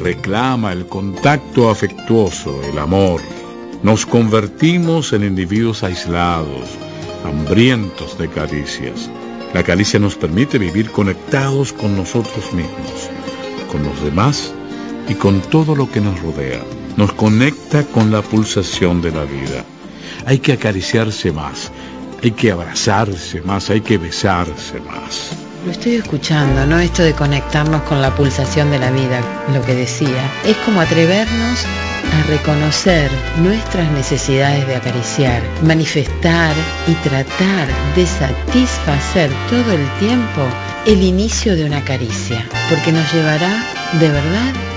reclama el contacto afectuoso, el amor. Nos convertimos en individuos aislados, hambrientos de caricias. La caricia nos permite vivir conectados con nosotros mismos, con los demás y con todo lo que nos rodea. Nos conecta con la pulsación de la vida. Hay que acariciarse más, hay que abrazarse más, hay que besarse más. Lo estoy escuchando, ¿no? Esto de conectarnos con la pulsación de la vida, lo que decía. Es como atrevernos a reconocer nuestras necesidades de acariciar, manifestar y tratar de satisfacer todo el tiempo el inicio de una caricia, porque nos llevará de verdad